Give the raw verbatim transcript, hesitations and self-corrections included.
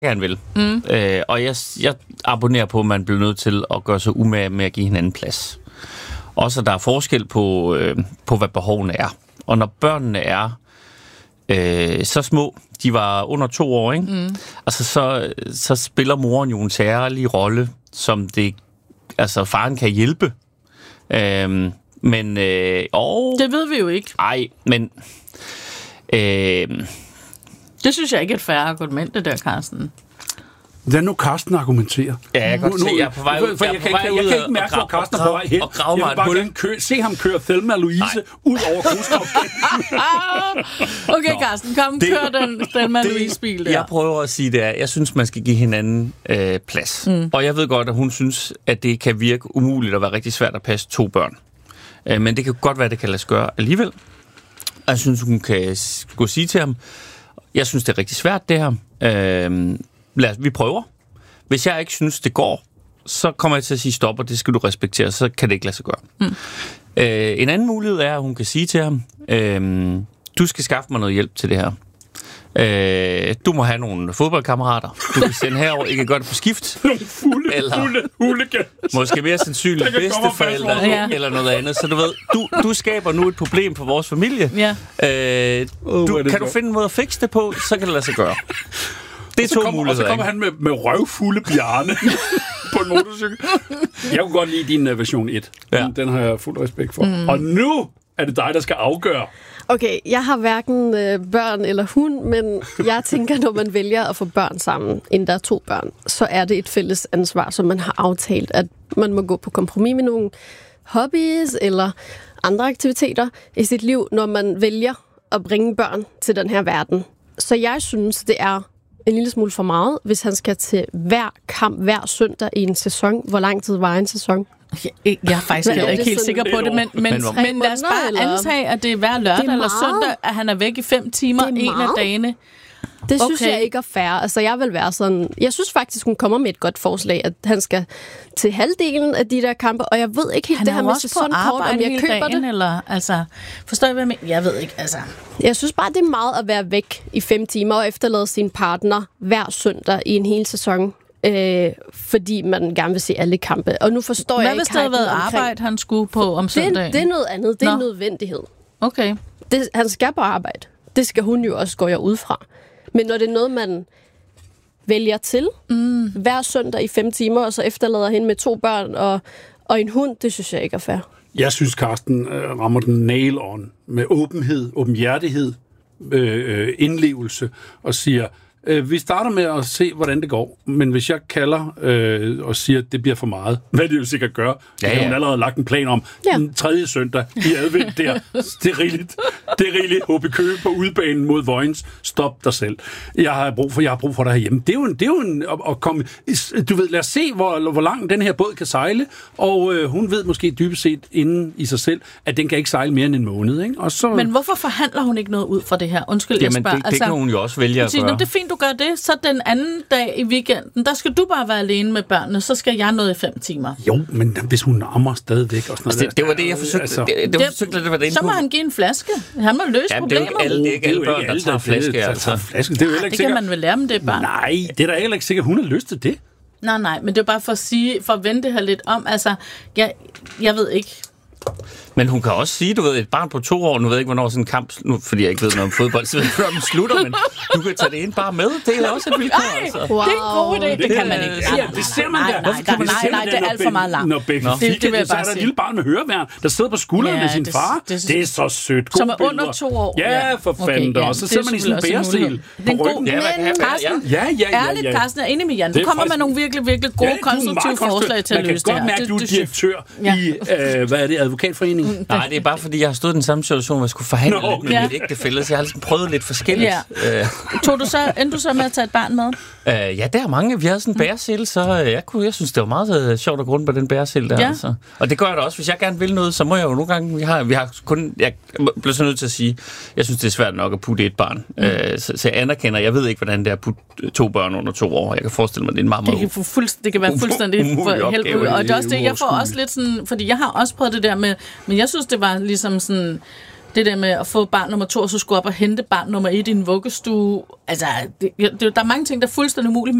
gerne vil. Mm. Øh, og jeg, jeg abonnerer på, at man bliver nødt til at gøre sig umage med at give hinanden plads. Også at der er forskel på, øh, på hvad behovene er. Og når børnene er øh, så små, de var under to år, ikke? Mm. Altså, så, så spiller moren jo en særlig rolle, som det, altså faren kan hjælpe. Øh, men, øh, og, det ved vi jo ikke. Nej, men... Øh, det synes jeg ikke er et fair argument, det der, Carsten. Lad nu Carsten argumentere. Ja, jeg kan godt se, jeg er på vej ud. For jeg, jeg, kan, jeg, jeg kan ikke mærke, hvor Carsten er på vej hen. Og grave mig jeg vil bare kø, se ham køre Thelma og Louise Nej. ud over Grusskov. Okay, Carsten, kom, det, kør den Thelma og Louise-bil der. Jeg prøver at sige det er, jeg synes, man skal give hinanden øh, plads. Mm. Og jeg ved godt, at hun synes, at det kan virke umuligt at være rigtig svært at passe to børn. Øh, men det kan godt være, at det kan lade sig gøre alligevel. Jeg synes, hun kan gå sige til ham, jeg synes, det er rigtig svært, det her. Øh, lad os, vi prøver. Hvis jeg ikke synes, det går, så kommer jeg til at sige stop, og det skal du respektere, så kan det ikke lade sig gøre. Mm. Øh, en anden mulighed er, at hun kan sige til ham, øh, du skal skaffe mig noget hjælp til det her. Øh, du må have nogle fodboldkammerater. Du kan sende herover, I kan gøre det på skift. Nogle fulde, eller fulde hooligans. Måske mere sandsynligt bedsteforældre ja. eller noget andet. Så du ved, du, du skaber nu et problem for vores familie. Ja. Øh, du, oh, kan du finde en måde at fikse det på, så kan det lade sig gøre. Det er to kom, muligheder. Og så kommer han med, med røvfulde Bjarne på en motorcykel. Jeg kunne godt lide din uh, version et. Ja. Den, den har jeg fuld respekt for. Mm. Og nu er det dig, der skal afgøre. Okay, jeg har hverken øh, børn eller hund, men jeg tænker, når man vælger at få børn sammen, inden der er to børn, så er det et fælles ansvar, som man har aftalt, at man må gå på kompromis med nogle hobbies eller andre aktiviteter i sit liv, når man vælger at bringe børn til den her verden. Så jeg synes, det er en lille smule for meget, hvis han skal til hver kamp, hver søndag i en sæson. Hvor lang tid var en sæson? Jeg er faktisk er ikke helt sikker på det, men, men, men, men lad os bare antage, at det er hver lørdag er eller søndag, at han er væk i fem timer en af dagene. Det synes okay. jeg ikke er fair. Altså, jeg vil være sådan... Jeg synes faktisk, hun kommer med et godt forslag, at han skal til halvdelen af de der kampe, og jeg ved ikke helt han det her med sæsonkort, om jeg køber dagen, det. Eller, altså, forstår jeg, hvad jeg mener? Jeg ved ikke, altså... Jeg synes bare, det er meget at være væk i fem timer og efterlade sin partner hver søndag i en hel sæson. Øh, fordi man gerne vil se alle kampe. Og nu forstår Hvad jeg ikke... Hvad hvis det havde været arbejde, han skulle på om søndagen? Det, det er noget andet. Det er Nå. en nødvendighed. Okay. Det, han skal på arbejde. Det skal hun jo også, går jeg ud fra. Men når det er noget, man vælger til mm. hver søndag i fem timer, og så efterlader hende med to børn og, og en hund, det synes jeg ikke er fair. Jeg synes, Carsten øh, rammer den nail on med åbenhed, åbenhjertighed, øh, indlevelse og siger... Vi starter med at se, hvordan det går, men hvis jeg kalder øh, og siger, at det bliver for meget, hvad det jo sikkert gør, ja, ja. Det har hun allerede lagt en plan om, ja. Den tredje søndag i advent der, det er rigeligt, det er rigeligt, H B Køge på udbanen mod Vojens, stop dig selv. Jeg har brug for, jeg har brug for dig herhjemme. Det er jo en, det er jo en at, at komme, du ved, lad os se, hvor, hvor langt den her båd kan sejle, og øh, hun ved måske dybest set inden i sig selv, at den kan ikke sejle mere end en måned, ikke? Og så... Men hvorfor forhandler hun ikke noget ud fra det her? Undskyld, Jamen, jeg spørger. det, det altså, kan hun jo også vælge at gøre. Det er fint, du gør det, så den anden dag i weekenden, der skal du bare være alene med børnene, så skal jeg noget i fem timer. Jo, men hvis hun ammer stadigvæk og sådan noget. Altså, det, det var det, jeg forsøgte. Altså, det, det, det, forsøgte, det var det så må han give en flaske. Han må løse Jamen, problemet. Det er jo ikke alle, det er ikke alle børn, der tager flaske. Altså. flaske. Det, er jo det kan man vel lære dem det bare. Nej, det er da heller ikke sikkert, hun har lyst til det. Nej, nej, men det er bare for at sige, for at vende det her lidt om. Altså, jeg, jeg ved ikke. Men hun kan også sige, du ved, et barn på to år, nu ved jeg ikke, hvornår sådan en kamp, nu, fordi jeg ikke ved noget om fodbold, så ved jeg, hvornår den slutter, men du kan tage det ind bare med. Det er også et vilkår, altså. Wow. Det er en god idé. Det, det kan man ikke. Ja, det ser man der. Nej, nej, nej, nej, det er alt for meget langt. Når Becky fik det, så er der et lille barn med høreværn, der sidder på skulderen med sin far. Det er så sødt. Som er under to år. Ja, for fanden. Og så sidder man i sådan en bærestil på ryggen. Men Carsten, ærligt, Carsten, jeg er enig med Jan. Du kommer med nogle virkelig, virkelig gode, konstruktive forslag til at løse det her. Man kan godt mærke, du er direktør i, hvad er det, advokatforeningen? Nej, det er bare fordi, jeg har stået i den samme situation, hvor jeg skulle forhandle no, lidt med ja. mit ægtefælle, så jeg har ligesom prøvet lidt forskelligt. Ja. Tog du så, endte du så med at tage et barn med? Uh, ja, der er mange. Vi havde sådan en bæresæl, så jeg, kunne, jeg synes, det var meget uh, sjovt at gå rundt på den bæresæl der. Ja. Altså. Og det gør jeg da også. Hvis jeg gerne vil noget, så må jeg jo nogle gange... Vi har, vi har kun, jeg bliver så nødt til at sige, jeg synes, det er svært nok at putte et barn. Mm. Uh, så, så jeg anerkender, jeg ved ikke, hvordan det er at putte to børn under to år. Jeg kan forestille mig, det er en meget, meget... Det kan, fuldst, det kan være fuldstændig helt ud. Og det er også det, jeg får også lidt sådan... Fordi jeg har også prøvet det der med... Men jeg synes, det var ligesom sådan... det der med at få barn nummer to, og så skulle op og hente barn nummer et i en vuggestue. Altså, det, det, der er mange ting, der er fuldstændig umuligt,